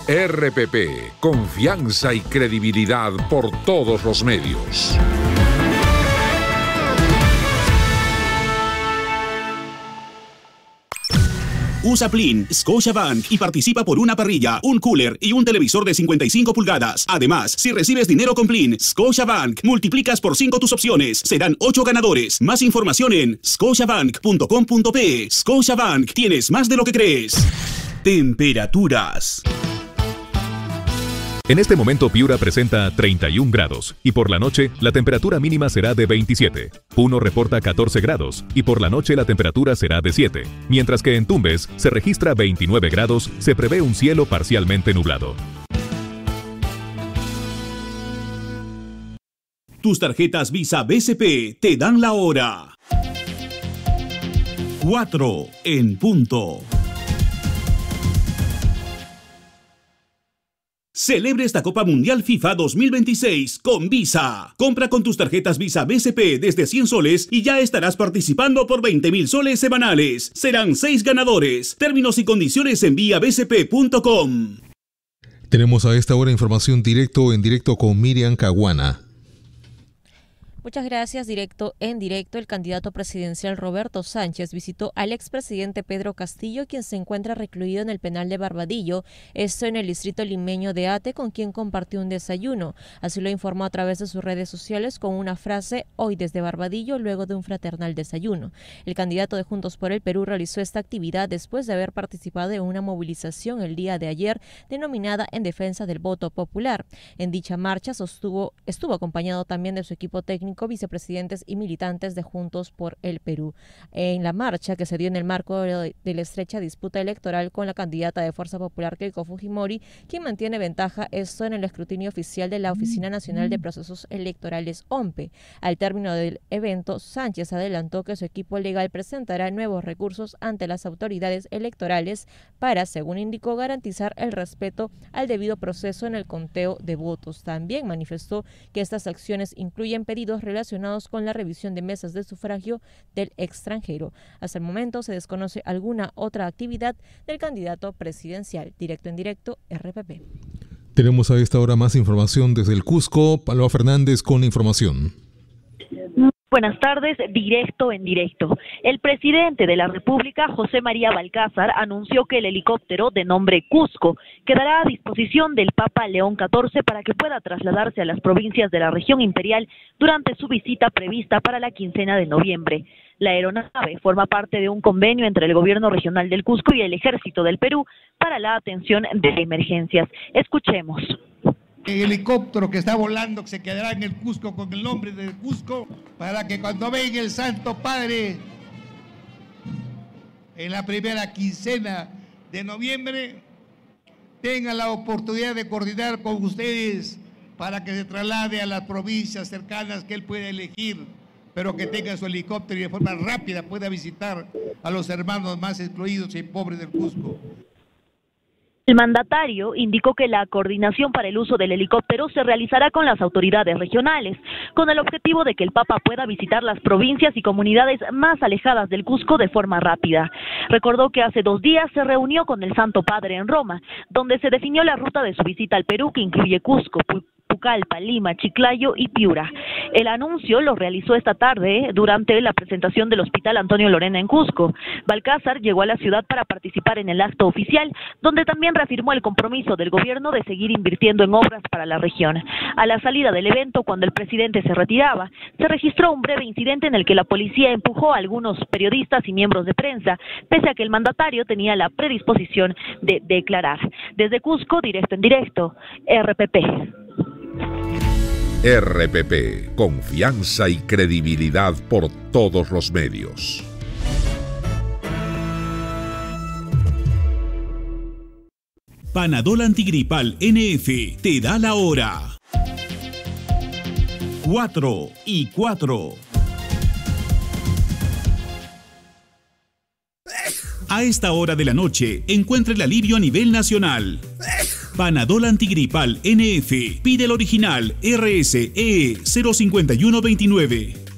RPP, confianza y credibilidad por todos los medios. Usa Plin, Scotiabank y participa por una parrilla, un cooler y un televisor de 55 pulgadas. Además, si recibes dinero con Plin, Scotiabank, multiplicas por 5 tus opciones. Serán 8 ganadores. Más información en scotiabank.com.pe. Scotiabank, tienes más de lo que crees. Temperaturas. En este momento Piura presenta 31 grados y por la noche la temperatura mínima será de 27. Puno reporta 14 grados y por la noche la temperatura será de 7. Mientras que en Tumbes se registra 29 grados, se prevé un cielo parcialmente nublado. Tus tarjetas Visa BCP te dan la hora. 4 en punto. Celebre esta Copa Mundial FIFA 2026 con Visa. Compra con tus tarjetas Visa BCP desde 100 soles y ya estarás participando por 20.000 soles semanales. Serán 6 ganadores. Términos y condiciones en viabcp.com. Tenemos a esta hora información en directo con Miriam Caguana. Muchas gracias. Directo en directo, el candidato presidencial Roberto Sánchez visitó al expresidente Pedro Castillo, quien se encuentra recluido en el penal de Barbadillo, esto en el distrito limeño de Ate, con quien compartió un desayuno. Así lo informó a través de sus redes sociales con una frase: hoy desde Barbadillo, luego de un fraternal desayuno. El candidato de Juntos por el Perú realizó esta actividad después de haber participado en una movilización el día de ayer denominada en defensa del voto popular. En dicha marcha estuvo acompañado también de su equipo técnico, vicepresidentes y militantes de Juntos por el Perú. En la marcha, que se dio en el marco de la estrecha disputa electoral con la candidata de Fuerza Popular Keiko Fujimori, quien mantiene ventaja esto en el escrutinio oficial de la Oficina Nacional de Procesos Electorales, OMPE. Al término del evento, Sánchez adelantó que su equipo legal presentará nuevos recursos ante las autoridades electorales para, según indicó, garantizar el respeto al debido proceso en el conteo de votos. También manifestó que estas acciones incluyen pedidos relacionados con la revisión de mesas de sufragio del extranjero. Hasta el momento se desconoce alguna otra actividad del candidato presidencial. Directo en directo, RPP. Tenemos a esta hora más información desde el Cusco. Paloma Fernández con la información. Buenas tardes, directo en directo. El presidente de la República, José María Balcázar, anunció que el helicóptero de nombre Cusco quedará a disposición del Papa León XIV para que pueda trasladarse a las provincias de la región imperial durante su visita prevista para la quincena de noviembre. La aeronave forma parte de un convenio entre el gobierno regional del Cusco y el Ejército del Perú para la atención de emergencias. Escuchemos. El helicóptero que está volando se quedará en el Cusco con el nombre del Cusco, para que cuando venga el Santo Padre en la primera quincena de noviembre tenga la oportunidad de coordinar con ustedes para que se traslade a las provincias cercanas que él pueda elegir, pero que tenga su helicóptero y de forma rápida pueda visitar a los hermanos más excluidos y pobres del Cusco. El mandatario indicó que la coordinación para el uso del helicóptero se realizará con las autoridades regionales, con el objetivo de que el Papa pueda visitar las provincias y comunidades más alejadas del Cusco de forma rápida. Recordó que hace 2 días se reunió con el Santo Padre en Roma, donde se definió la ruta de su visita al Perú, que incluye Cusco, Pucallpa, Lima, Chiclayo y Piura. El anuncio lo realizó esta tarde durante la presentación del Hospital Antonio Lorena en Cusco. Balcázar llegó a la ciudad para participar en el acto oficial, donde también reafirmó el compromiso del gobierno de seguir invirtiendo en obras para la región. A la salida del evento, cuando el presidente se retiraba, se registró un breve incidente en el que la policía empujó a algunos periodistas y miembros de prensa, pese a que el mandatario tenía la predisposición de declarar. Desde Cusco, directo en directo, RPP. RPP, confianza y credibilidad por todos los medios. Panadol Antigripal NF te da la hora. 4:04. A esta hora de la noche, encuentra el alivio a nivel nacional. Panadol Antigripal NF. Pide el original RSE 05129.